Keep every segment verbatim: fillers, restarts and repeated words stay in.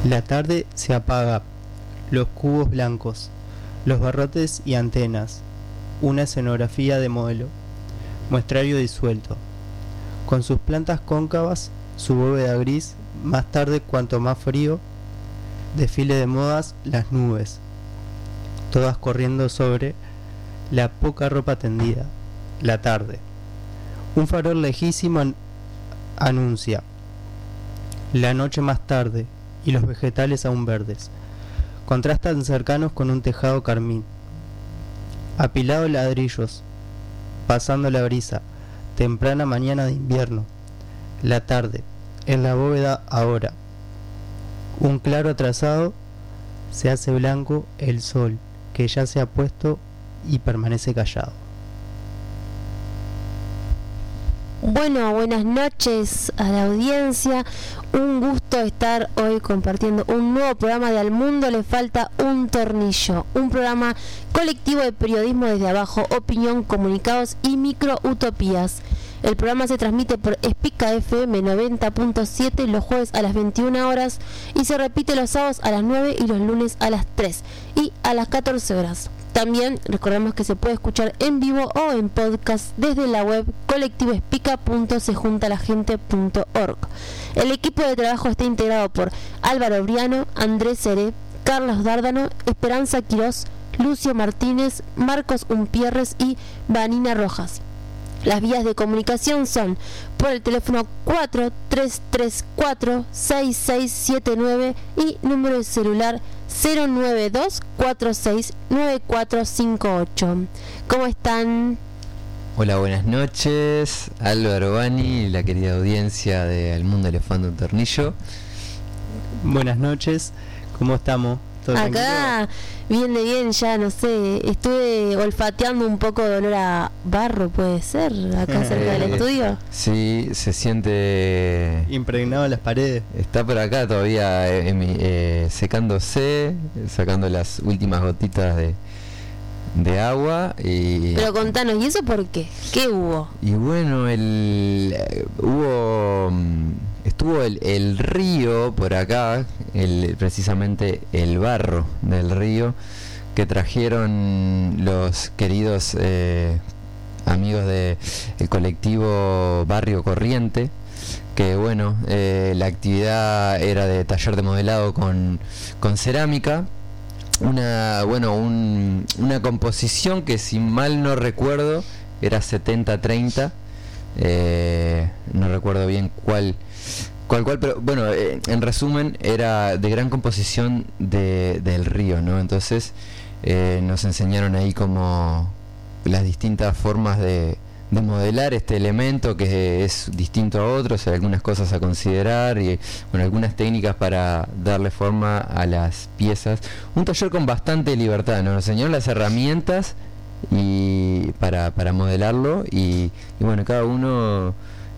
La tarde se apaga, los cubos blancos, los barrotes y antenas, una escenografía de modelo, muestrario disuelto, con sus plantas cóncavas, su bóveda gris, más tarde cuanto más frío, desfile de modas, las nubes, todas corriendo sobre la poca ropa tendida, la tarde. Un farol lejísimo an- anuncia la noche más tarde y los vegetales aún verdes contrastan cercanos con un tejado carmín, apilado ladrillos, pasando la brisa, temprana mañana de invierno, la tarde, en la bóveda ahora, un claro atrasado, se hace blanco el sol que ya se ha puesto y permanece callado. Bueno, buenas noches a la audiencia. Un gusto estar hoy compartiendo un nuevo programa de Al Mundo le falta un tornillo. Un programa colectivo de periodismo desde abajo, opinión, comunicados y microutopías. El programa se transmite por Espica F M noventa punto siete los jueves a las veintiuna horas y se repite los sábados a las nueve y los lunes a las tres y a las catorce horas. También recordamos que se puede escuchar en vivo o en podcast desde la web colectivoespica punto se junta la gente punto org. El equipo de trabajo está integrado por Álvaro Briano, Andrés Seré, Carlos Dárdano, Esperanza Quirós, Lucio Martínez, Marcos Umpierres y Vanina Rojas. Las vías de comunicación son por el teléfono cuatro tres tres cuatro seis seis siete nueve y número de celular cero nueve dos cuatro seis nueve cuatro cinco ocho. ¿Cómo están? Hola, buenas noches, Álvaro Bani y la querida audiencia de Al Mundo le falta un tornillo. Buenas noches, ¿cómo estamos? ¿Todo Acá, bien de bien, ya no sé, estuve olfateando un poco de olor a barro, puede ser, acá cerca del estudio. Sí, se siente impregnado en las paredes. Está por acá todavía eh, eh, secándose, sacando las últimas gotitas de, de agua. Y, pero contanos, ¿y eso por qué? ¿Qué hubo? Y bueno, el eh, hubo... Estuvo el, el río por acá, el, precisamente el barro del río, que trajeron los queridos eh, amigos del colectivo Barrio Corriente, que bueno, eh, la actividad era de taller de modelado con, con cerámica, una, bueno, un, una composición que si mal no recuerdo era setenta treinta, eh, no recuerdo bien cuál... Cual cual, pero bueno, eh, en resumen era de gran composición de, del río, ¿no? Entonces eh, nos enseñaron ahí como las distintas formas de, de modelar este elemento que es distinto a otros, algunas cosas a considerar y bueno, algunas técnicas para darle forma a las piezas. Un taller con bastante libertad, ¿no? Nos enseñaron las herramientas y para, para modelarlo y, y bueno, cada uno...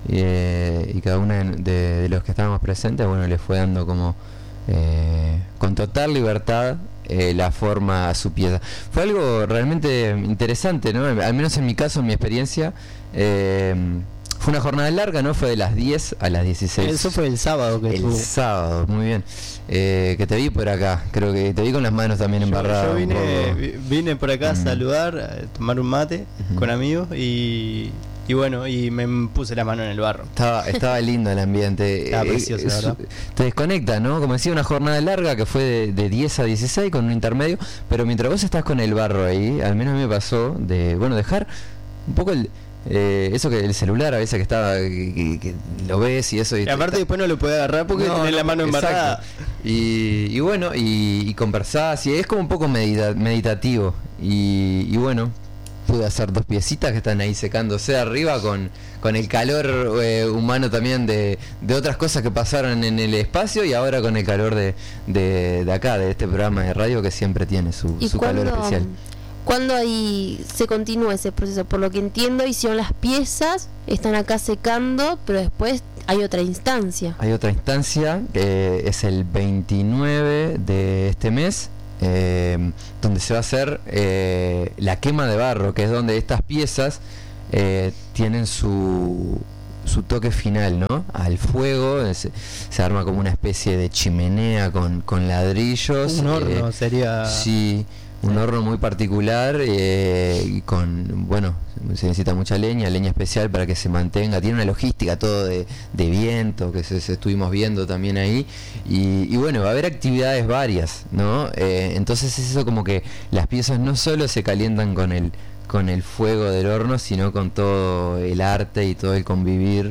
Eh, y cada uno de, de los que estábamos presentes, bueno, le fue dando como eh, con total libertad eh, la forma a su pieza. Fue algo realmente interesante, ¿no? Al menos en mi caso, en mi experiencia, eh, fue una jornada larga, ¿no? Fue de las diez a las dieciséis. Eso fue el sábado que El estuvo. sábado, muy bien. Eh, que te vi por acá, creo que te vi con las manos también embarradas. Yo, yo vine, vine por acá a saludar, a tomar un mate uh-huh. con amigos y... Y bueno, y me puse la mano en el barro. Estaba, estaba lindo el ambiente. Estaba precioso, la verdad. Te desconecta, ¿no? Como decía, una jornada larga que fue de, de diez a dieciséis con un intermedio. Pero mientras vos estás con el barro ahí, al menos a mí me pasó de, bueno, dejar un poco el... Eh, eso que el celular a veces que estaba que, que lo ves y eso y, y aparte está... después no lo podés agarrar porque no, tenés no, la mano embarrada y, y bueno y, y conversás y es como un poco medita, meditativo y, y bueno pude hacer dos piecitas que están ahí secándose arriba con, con el calor eh, humano también de, de otras cosas que pasaron en el espacio y ahora con el calor de, de, de acá, de este programa de radio que siempre tiene su, su calor especial. ¿Cuándo ahí se continúa ese proceso? Por lo que entiendo, hicieron las piezas, están acá secando, pero después hay otra instancia. Hay otra instancia, que es el veintinueve de este mes, eh, donde se va a hacer eh, la quema de barro, que es donde estas piezas eh, tienen su su toque final, ¿no? Al fuego, se, se arma como una especie de chimenea con, con ladrillos. Un horno eh, sería... Sí, un horno muy particular eh, y con, bueno, se necesita mucha leña, leña especial para que se mantenga, tiene una logística todo de, de viento que se, se estuvimos viendo también ahí y, y bueno, va a haber actividades varias, ¿no? Eh, entonces es eso como que las piezas no solo se calientan con el, con el fuego del horno, sino con todo el arte y todo el convivir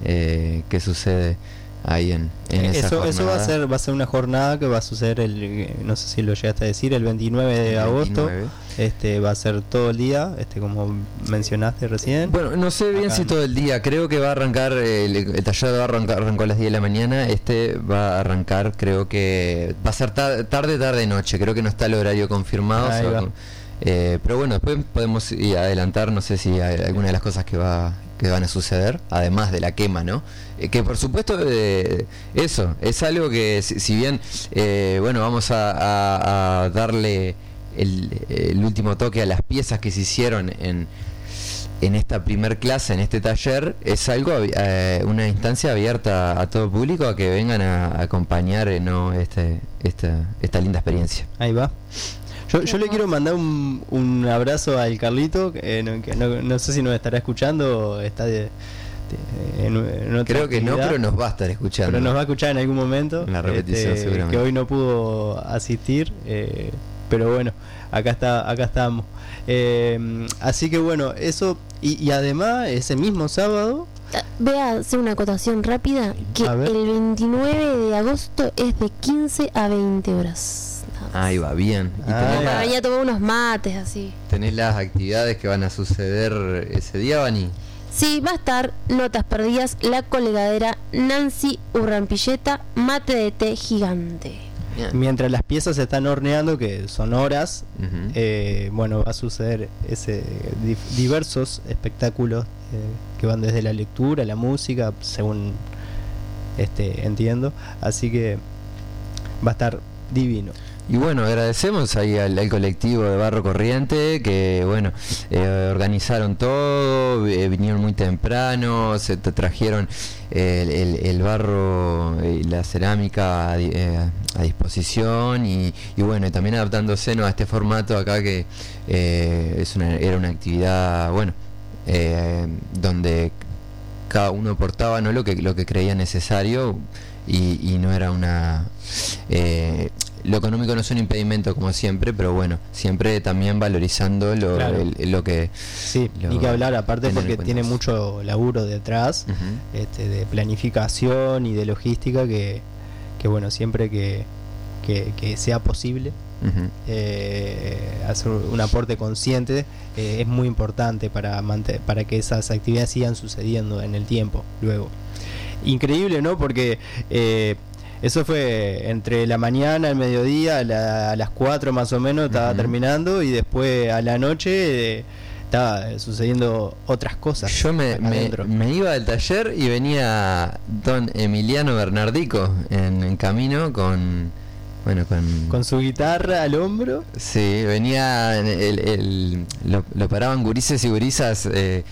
eh, que sucede ahí en, en esa eso jornada. eso va a ser va a ser una jornada que va a suceder el, no sé si lo llegaste a decir, el veintinueve de agosto. Este va a ser todo el día, este como mencionaste recién. Bueno, no sé bien Acá si en... todo el día, creo que va a arrancar el, el taller va a arrancar arrancó a las diez de la mañana, este va a arrancar, creo que va a ser tar, tarde tarde noche, creo que no está el horario confirmado. Ahí o sea, va. Eh, pero bueno, después podemos ir a adelantar, no sé si hay alguna de las cosas que va que van a suceder, además de la quema, ¿no? Eh, que por supuesto eh, eso, es algo que si, si bien, eh, bueno, vamos a, a, a darle el, el último toque a las piezas que se hicieron en, en esta primer clase, en este taller, es algo, eh, una instancia abierta a todo público a que vengan a, a acompañar eh, ¿no? este, esta, esta linda experiencia. Ahí va. Yo, yo le quiero mandar un, un abrazo al Carlito, eh, no, que no, no sé si nos estará escuchando o está de, de, en, en otra Creo que no, actividad, pero nos va a estar escuchando. pero nos va a escuchar en algún momento. En la repetición, este, seguramente. que hoy no pudo asistir, eh, pero bueno, acá está, acá estamos. Eh, así que bueno, eso, y, y además ese mismo sábado... Voy a hacer una acotación rápida, que el veintinueve de agosto es de quince a veinte horas. Ahí va, bien. Y Ah, tenés, Para la- venir a tomar unos mates así. tenés las actividades que van a suceder ese día, Vani. Sí, va a estar Notas Perdidas, La Colgadera, Nancy Urrampilleta, Mate de té gigante. Bien. Mientras las piezas se están horneando, que son horas, Ujú. eh, bueno, va a suceder ese di- diversos espectáculos eh, que van desde la lectura, la música, según este entiendo, así que va a estar divino. Y bueno, agradecemos ahí al, al colectivo de Barro Corriente que, bueno, eh, organizaron todo, eh, vinieron muy temprano, se te trajeron el, el, el barro y la cerámica a, di- eh, a disposición y, y bueno, y también adaptándose, ¿no?, a este formato acá que eh, es una, era una actividad, bueno, eh, donde cada uno aportaba, ¿no?, lo que, lo que creía necesario y, y no era una... Eh, lo económico no es un impedimento como siempre, pero bueno, siempre también valorizando lo, Claro. el- lo que... Sí, Lo- ni que hablar, aparte tener en porque cuenta tiene eso. mucho laburo detrás, Ujú. este, de planificación y de logística que, que bueno, siempre que, que, que sea posible Ujú. eh, hacer un aporte consciente eh, es muy importante para, mante- para que esas actividades sigan sucediendo en el tiempo luego. Increíble, ¿no? Porque eh, eso fue entre la mañana, el mediodía, a, la- a las cuatro más o menos estaba Ujú. terminando y después a la noche eh, estaba sucediendo otras cosas. Yo me, acá me, adentro. me iba del taller y venía don Emiliano Bernardico en, en camino con... Bueno, con... Con su guitarra al hombro. Sí, venía, el, el- lo, lo paraban gurises y gurisas, eh,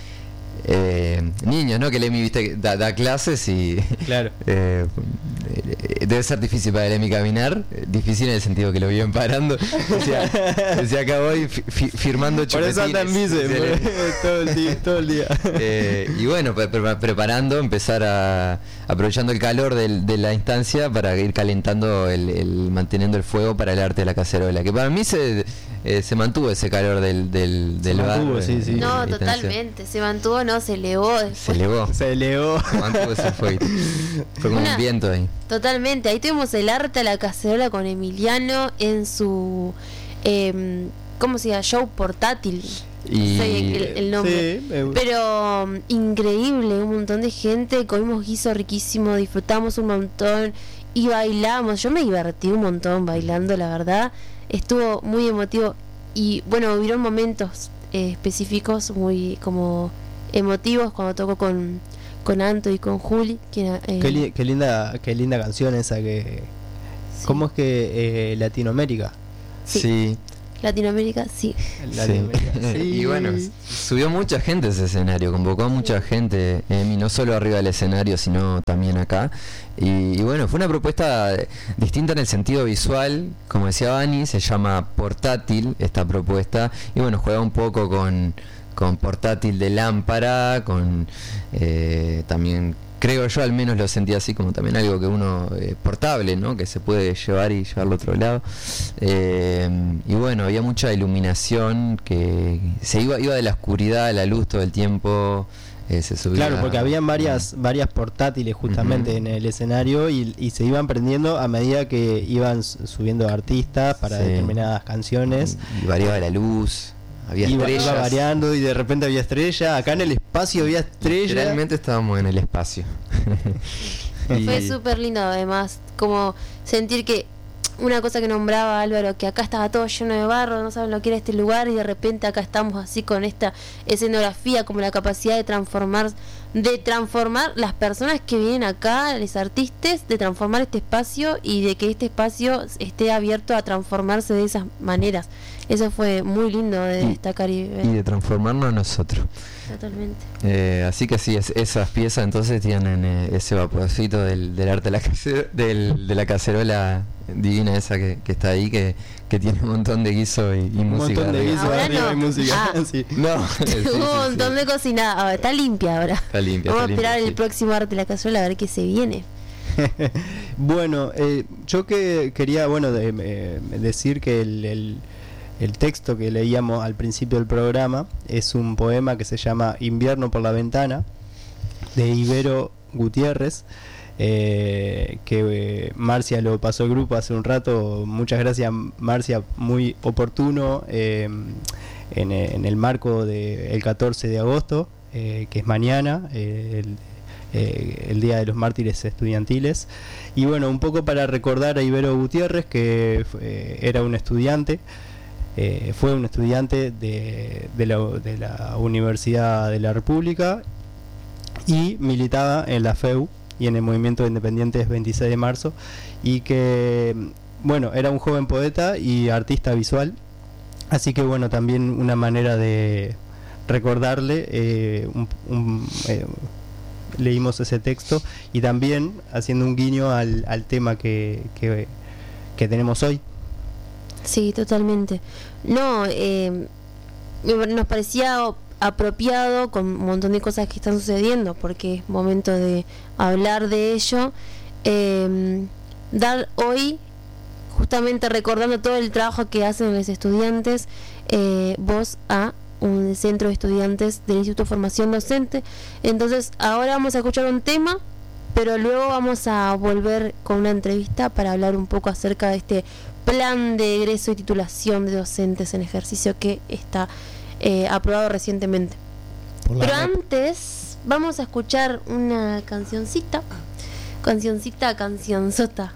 eh, niños, ¿no? Que Emi, viste, da, da clases y... Claro. eh, eh, debe ser difícil para Emi caminar, eh, difícil en el sentido que lo viven parando. Decía, decía acá voy fi- fi- firmando Por eso anda en chupetines. bici, Decía Emi. todo el día. Todo el día. Eh, y bueno, pre- pre- preparando, empezar a aprovechando el calor del- de la instancia para ir calentando, el, el- manteniendo el fuego para el arte de la cacerola. Que para mí se, eh, se mantuvo ese calor del, del, Se del mantuvo, bar, sí, eh, sí. y No, tensión. totalmente. Se mantuvo, no, se elevó Se después. elevó, Se elevó. se mantuvo ese fuego. Fue como Una- un viento ahí. Totalmente. Ahí tuvimos el arte a la cacerola con Emiliano en su. Eh, ¿Cómo se llama? Show portátil. Y Sí, el, el nombre. Sí, me- Pero um, increíble, un montón de gente, comimos guiso riquísimo, disfrutamos un montón y bailamos. Yo me divertí un montón bailando, la verdad. Estuvo muy emotivo y bueno, hubieron momentos eh, específicos muy como emotivos cuando tocó con, con Anto y con Juli. Que era, eh, Qué, li- qué linda, qué linda canción esa que. sí. ¿Cómo es que eh, Latinoamérica? Sí. sí. Latinoamérica, sí. Latinoamérica, Sí. sí. Y bueno, subió mucha gente a ese escenario, convocó a mucha gente, Emi, no solo arriba del escenario, sino también acá. Y, y bueno, fue una propuesta distinta en el sentido visual, como decía Vani, se llama portátil esta propuesta, y bueno, juega un poco con, con portátil de lámpara, con eh, también... Creo yo, al menos lo sentí así, como también algo que uno eh, portable, ¿no? Que se puede llevar y llevarlo a otro lado. Eh, y bueno, había mucha iluminación que se iba iba de la oscuridad a la luz todo el tiempo. Eh, se subía. Claro, porque habían varias varias portátiles justamente uh-huh. en el escenario y, y se iban prendiendo a medida que iban subiendo artistas para sí. determinadas canciones. Y variaba la luz. Había iba, estrellas. Iba variando y de repente había estrella. Acá en el espacio había estrellas. Realmente estábamos en el espacio. y... Fue súper lindo, además, como sentir que una cosa que nombraba Álvaro, que acá estaba todo lleno de barro, no saben lo que era este lugar, y de repente acá estamos así con esta escenografía, como la capacidad de transformar, de transformar las personas que vienen acá, los artistas, de transformar este espacio y de que este espacio esté abierto a transformarse de esas maneras. Eso fue muy lindo de y, destacar y, y de transformarnos nosotros. Totalmente. Eh, así que sí, es, esas piezas entonces tienen eh, ese vaporcito del, del arte de la, cacer- del, de la cacerola divina esa que, que está ahí, que, que tiene un montón de guiso y, y un música. Un montón de guiso ahora arriba no. y música. Ah. sí. No, sí, sí, Hubo un montón sí. de cocinada. Ahora está limpia ahora. Está limpia. Vamos está a esperar limpia, el sí. próximo arte de la cacerola a ver qué se viene. Bueno, eh, yo que quería bueno de, eh, decir que el, el, el texto que leíamos al principio del programa es un poema que se llama Invierno por la ventana, de Ibero Gutiérrez, eh, que eh, Marcia lo pasó al grupo hace un rato. Muchas gracias, Marcia, muy oportuno eh, en, en el marco del catorce de agosto, eh, que es mañana, eh, el, Eh, el Día de los Mártires Estudiantiles. Y bueno, un poco para recordar a Ibero Gutiérrez, que eh, era un estudiante, eh, fue un estudiante de, de, la, de la Universidad de la República y militaba en la F E U y en el Movimiento de Independientes veintiséis de marzo, y que, bueno, era un joven poeta y artista visual, así que bueno, también una manera de recordarle eh, un, un eh, leímos ese texto, y también haciendo un guiño al, al tema que, que, que tenemos hoy. Sí, totalmente. No, eh, nos parecía apropiado con un montón de cosas que están sucediendo, porque es momento de hablar de ello, eh, dar hoy, justamente recordando todo el trabajo que hacen los estudiantes, eh, voz a un centro de estudiantes del Instituto de Formación Docente. Entonces ahora vamos a escuchar un tema, pero luego vamos a volver con una entrevista para hablar un poco acerca de este plan de egreso y titulación de docentes en ejercicio que está eh, aprobado recientemente. Pero antes vamos a escuchar una cancioncita, cancioncita, cancionzota,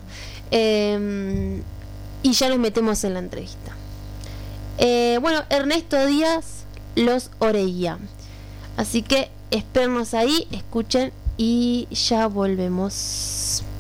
eh, y ya nos metemos en la entrevista. Eh, bueno, Ernesto Díaz, Los Orella. Así que espérennos ahí, escuchen y ya volvemos.